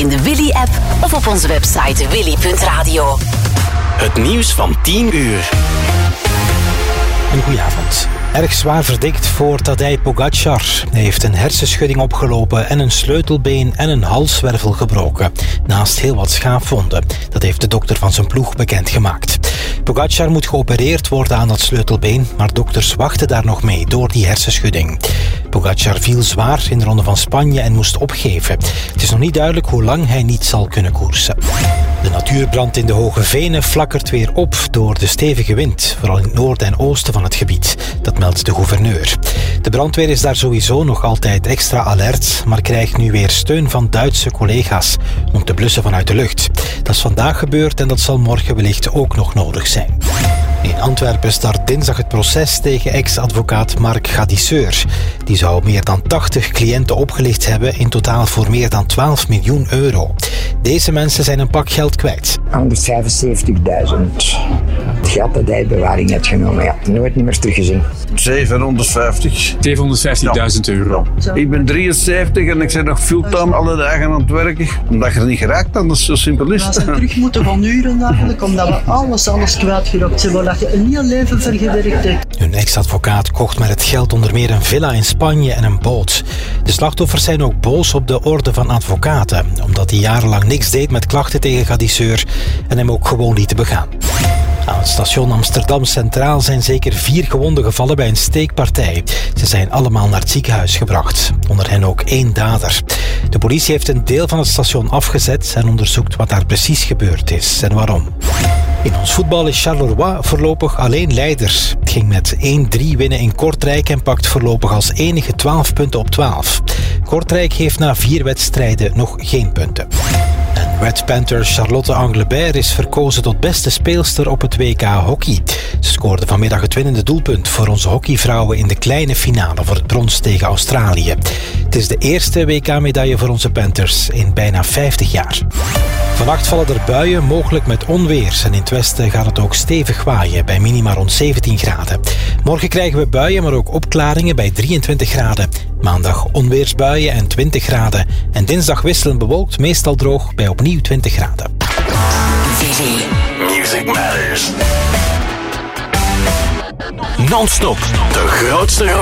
in de Willy-app of op onze website willy.radio. Het nieuws van 10 uur. Een goedenavond. Erg zwaar verdikt voor Tadej Pogačar. Hij heeft een hersenschudding opgelopen en een sleutelbeen en een halswervel gebroken. Naast heel wat schaafwonden. Dat heeft de dokter van zijn ploeg bekendgemaakt. Pogačar moet geopereerd worden aan dat sleutelbeen, maar dokters wachten daar nog mee door die hersenschudding. Pogačar viel zwaar in de Ronde van Spanje en moest opgeven. Het is nog niet duidelijk hoe lang hij niet zal kunnen koersen. De natuurbrand in de Hoge Venen flakkert weer op door de stevige wind, vooral in het noorden en oosten van het gebied. Dat meldt de gouverneur. De brandweer is daar sowieso nog altijd extra alert, maar krijgt nu weer steun van Duitse collega's om te blussen vanuit de lucht. Dat is vandaag gebeurd en dat zal morgen wellicht ook nog nodig zijn. In Antwerpen start dinsdag het proces tegen ex-advocaat Marc Gadisseur. Die zou meer dan 80 cliënten opgelicht hebben, in totaal voor meer dan 12 miljoen euro. Deze mensen zijn een pak geld kwijt. 175.000. Het geld dat hij in bewaring heeft genomen, ja, nooit meer teruggezien. 750. 750.000 euro. Ik ben 73 en ik ben nog fulltime alle dagen aan het werken. Omdat je er niet geraakt, dan dat is zo simpel is. We zijn terug moeten gaan uren eigenlijk, omdat we alles kwijtgeraakt zijn. Dat je een heel leven vergewerkt hebt. Hun ex-advocaat kocht met het geld onder meer een villa in Spanje en een boot. De slachtoffers zijn ook boos op de orde van advocaten, omdat hij jarenlang niks deed met klachten tegen Gadisseur en hem ook gewoon lieten begaan. Aan het station Amsterdam Centraal zijn zeker 4 gewonden gevallen bij een steekpartij. Ze zijn allemaal naar het ziekenhuis gebracht. Onder hen ook 1 dader. De politie heeft een deel van het station afgezet en onderzoekt wat daar precies gebeurd is en waarom. In ons voetbal is Charleroi voorlopig alleen leider. Het ging met 1-3 winnen in Kortrijk en pakt voorlopig als enige 12 punten op 12. Kortrijk heeft na 4 wedstrijden nog geen punten. En Red Panther Charlotte Anglebert is verkozen tot beste speelster op het WK Hockey. Ze scoorde vanmiddag het winnende doelpunt voor onze hockeyvrouwen in de kleine finale voor het brons tegen Australië. Het is de eerste WK-medaille voor onze Panthers in bijna 50 jaar. Vannacht vallen er buien, mogelijk met onweer. En in het westen gaat het ook stevig waaien, bij minima rond 17 graden. Morgen krijgen we buien, maar ook opklaringen bij 23 graden. Maandag onweersbuien en 20 graden. En dinsdag wisselend bewolkt, meestal droog, bij opnieuw 20 graden. Willy. Music Matters. Non-stop, de grootste